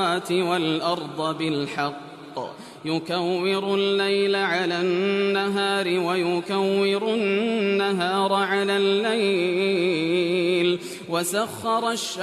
والأرض بالحق يكور الليل على النهار ويكور النهار على الليل وسخر الشمس